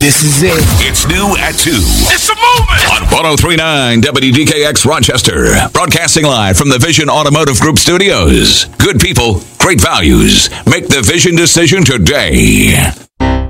This is it. It's new at 2. It's a movement! On 103.9 WDKX Rochester. Broadcasting live from the Vision Automotive Group studios. Good people, great values. Make the Vision decision today.